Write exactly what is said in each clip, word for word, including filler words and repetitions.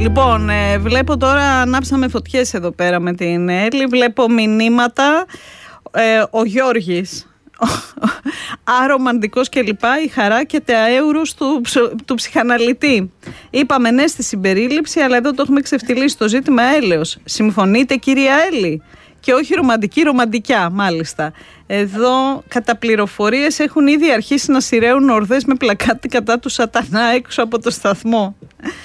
Λοιπόν, ε, βλέπω τώρα, ανάψαμε φωτιές εδώ πέρα με την Έλλη. Βλέπω μηνύματα. Ε, ο Γιώργης, αρομαντικός και λοιπά, η χαρά και τα εύρους του, του ψυχαναλυτή. Είπαμε ναι στη συμπερίληψη, αλλά εδώ το έχουμε ξεφτυλίσει το ζήτημα έλεος. Συμφωνείτε, κυρία Έλλη? Και όχι ρομαντική, ρομαντικιά μάλιστα. Εδώ κατά πληροφορίες έχουν ήδη αρχίσει να σειραίουν ορδές με πλακάτι κατά του σατανά έξω από το σταθμό.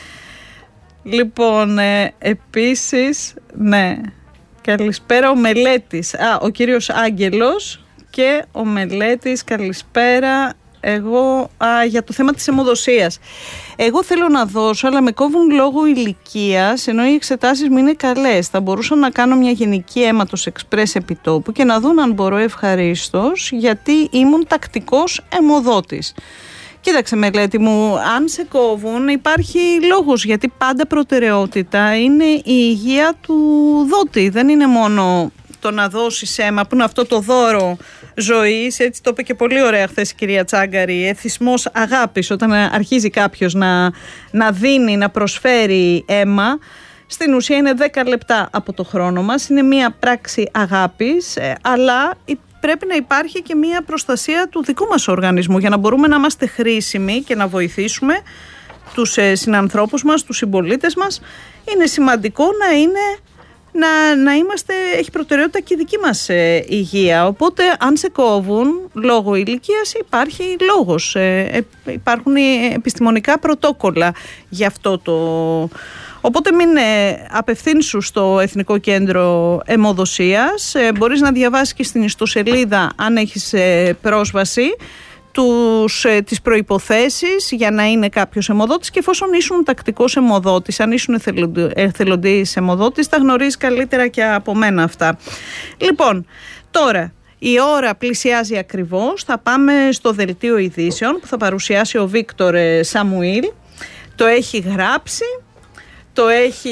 Λοιπόν, ε, επίσης, ναι, καλησπέρα ο Μελέτης. Α, ο κύριος Άγγελος και ο Μελέτης, καλησπέρα. Εγώ, α, για το θέμα της αιμοδοσίας. Εγώ θέλω να δώσω, αλλά με κόβουν λόγω ηλικίας, ενώ οι εξετάσεις μου είναι καλές. Θα μπορούσα να κάνω μια γενική αίματος εξπρές επιτόπου και να δουν αν μπορώ ευχαρίστως, γιατί ήμουν τακτικός αιμοδότης. Κοίταξε, Μελέτη μου, αν σε κόβουν υπάρχει λόγος, γιατί πάντα προτεραιότητα είναι η υγεία του δότη. Δεν είναι μόνο το να δώσεις αίμα, που είναι αυτό το δώρο ζωής, έτσι το είπε και πολύ ωραία χθες η κυρία Τσάγκαρη, εθισμός αγάπης, όταν αρχίζει κάποιος να, να δίνει, να προσφέρει αίμα. Στην ουσία είναι δέκα λεπτά από το χρόνο μας, είναι μια πράξη αγάπης, αλλά πρέπει να υπάρχει και μια προστασία του δικού μας οργανισμού για να μπορούμε να είμαστε χρήσιμοι και να βοηθήσουμε τους συνανθρώπους μας, τους συμπολίτες μας. Είναι σημαντικό να είναι Να, να είμαστε, έχει προτεραιότητα και η δική μας ε, υγεία. Οπότε αν σε κόβουν λόγω ηλικίας υπάρχει λόγος. Ε, ε, υπάρχουν επιστημονικά πρωτόκολλα γι' αυτό το... Οπότε μην ε, απευθύνσου στο Εθνικό Κέντρο Αιμοδοσίας. Ε, μπορείς να διαβάσεις και στην ιστοσελίδα, αν έχεις ε, πρόσβαση, τους, ε, τις προϋποθέσεις για να είναι κάποιος αιμοδότης, και εφόσον ήσουν τακτικός αιμοδότης, αν ήσουν εθελοντής αιμοδότης, τα γνωρίζεις καλύτερα και από μένα αυτά. Λοιπόν, τώρα η ώρα πλησιάζει ακριβώς, θα πάμε στο δελτίο ειδήσεων που θα παρουσιάσει ο Βίκτορ Σαμουήλ. Το έχει γράψει, το έχει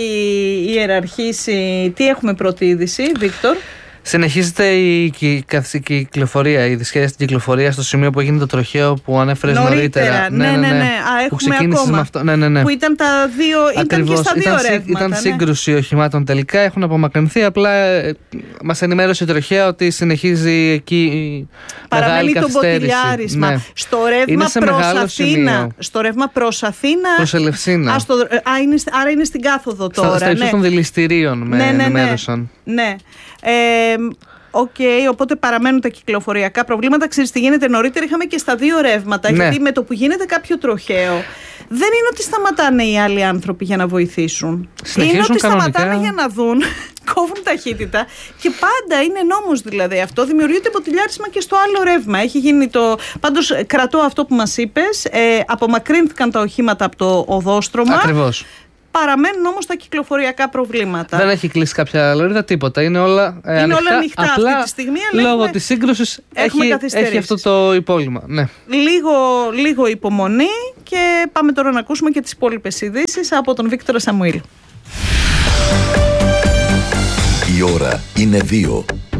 ιεραρχήσει. Τι έχουμε πρώτη είδηση, Βίκτορ? Συνεχίζεται η κυκλοφορία, η δυσχέραστη κυκλοφορία στο σημείο που έγινε το τροχαίο που ανέφερες νωρίτερα. νωρίτερα. Ναι, ναι, ναι. ναι. Α, έχουμε ακόμα. Αυτό. Ναι, ναι, ναι. Που ήταν, τα δύο, ήταν και στα δύο ήταν, ρεύματα. Ήταν ναι. σύγκρουση οχημάτων τελικά, έχουν απομακρυνθεί. Απλά ε, μας ενημέρωσε η τροχαία ότι συνεχίζει εκεί. Παραμένει το μποτιλιάρισμα. Ναι. Στο ρεύμα προς Αθήνα. Στο ρεύμα προς Αθήνα. Προς Ελευσίνα. Α, στο, α, είναι, άρα είναι στην κάθοδο τώρα. Στα, στα ύψος ναι. των δηληστηρίων με ναι, ναι, ναι. ενημέρωσαν. Ναι. Ε, Οκ, okay, οπότε παραμένουν τα κυκλοφοριακά προβλήματα. Ξέρεις τι γίνεται, νωρίτερα είχαμε και στα δύο ρεύματα. Ναι. Γιατί με το που γίνεται κάποιο τροχαίο, δεν είναι ότι σταματάνε οι άλλοι άνθρωποι για να βοηθήσουν. Συνεχίζουν είναι ότι κανονικά. Σταματάνε για να δουν, κόβουν ταχύτητα. Και πάντα είναι νόμος δηλαδή αυτό. Δημιουργείται ποτηλιάρισμα και στο άλλο ρεύμα. Έχει γίνει το. Πάντως, κρατώ αυτό που μας είπες. Ε, απομακρύνθηκαν τα οχήματα από το οδόστρωμα. Ακριβώς. Παραμένουν όμως τα κυκλοφοριακά προβλήματα. Δεν έχει κλείσει κάποια λωρίδα, τίποτα. Είναι όλα ε, είναι ανοιχτά. όλα ανοιχτά Απλά, αυτή τη στιγμή. Αλλά λόγω έχουμε, της σύγκρουσης έχει, έχει αυτό το υπόλοιπο. Ναι. Λίγο, λίγο υπομονή και πάμε τώρα να ακούσουμε και τις υπόλοιπες ειδήσεις από τον Βίκτορα Σαμουήλ. Η ώρα είναι δύο.